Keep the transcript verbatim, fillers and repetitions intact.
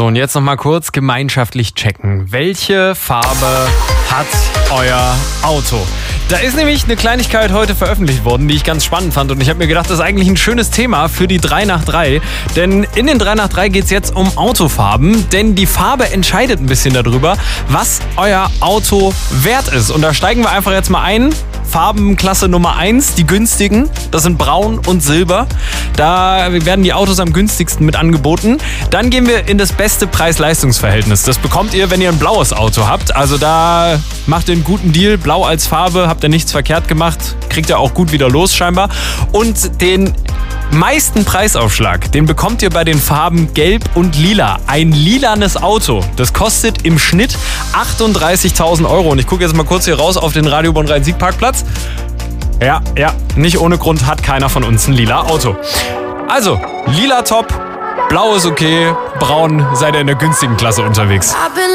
So, und jetzt nochmal kurz gemeinschaftlich checken. Welche Farbe hat euer Auto? Da ist nämlich eine Kleinigkeit heute veröffentlicht worden, die ich ganz spannend fand. Und ich habe mir gedacht, das ist eigentlich ein schönes Thema für die drei nach drei. Denn in den drei nach drei geht es jetzt um Autofarben. Denn die Farbe entscheidet ein bisschen darüber, was euer Auto wert ist. Und da steigen wir einfach jetzt mal ein. Farbenklasse Nummer eins, die günstigen. Das sind Braun und Silber. Da werden die Autos am günstigsten mit angeboten. Dann gehen wir in das beste Preis-Leistungs-Verhältnis. Das bekommt ihr, wenn ihr ein blaues Auto habt. Also da macht ihr einen guten Deal. Blau als Farbe, habt ihr nichts verkehrt gemacht. Kriegt ihr auch gut wieder los scheinbar. Und den meisten Preisaufschlag, den bekommt ihr bei den Farben Gelb und Lila. Ein lilanes Auto, das kostet im Schnitt achtunddreißigtausend Euro. Und ich gucke jetzt mal kurz hier raus auf den Radio Bonn-Rhein-Sieg-Parkplatz. Ja, ja, nicht ohne Grund hat keiner von uns ein lila Auto. Also, lila top, blau ist okay, braun seid ihr in der günstigen Klasse unterwegs.